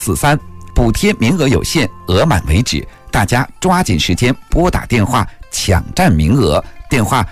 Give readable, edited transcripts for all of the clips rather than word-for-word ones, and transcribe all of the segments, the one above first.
43，补贴名额有限，额满为止，大家抓紧时间拨打电话抢占名额。电话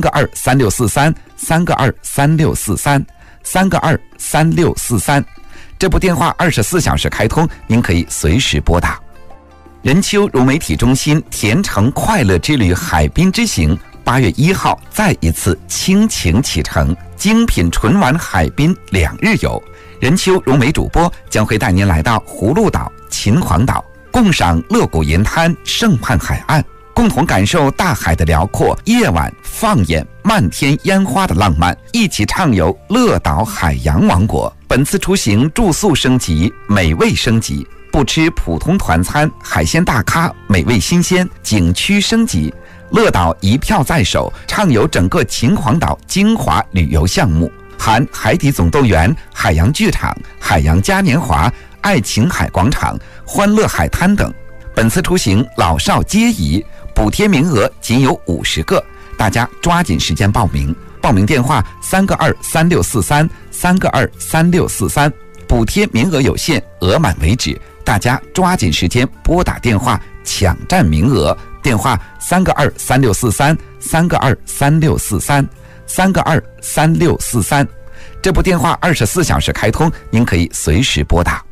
3个23643，3个23643，3个23643。这部电话24小时开通，您可以随时拨打。任丘融媒体中心甜橙快乐之旅海滨之行8月1号再一次倾情启程，精品纯玩海滨2日游。任丘融媒主播将会带您来到葫芦岛、秦皇岛，共赏乐谷银滩、盛畔海岸，共同感受大海的辽阔，夜晚放眼漫天烟花的浪漫，一起畅游乐岛海洋王国。本次出行住宿升级，美味升级，不吃普通团餐，海鲜大咖，美味新鲜，景区升级。乐岛一票在手，畅游整个秦皇岛精华旅游项目，含海底总动员、海洋剧场、海洋嘉年华、爱琴海广场、欢乐海滩等。本次出行老少皆宜，补贴名额仅有50个，大家抓紧时间报名。报名电话3个23643，3个23643，补贴名额有限，额满为止，大家抓紧时间拨打电话抢占名额。电话3个23643，3个23643，3个23643。这部电话24小时开通，您可以随时拨打。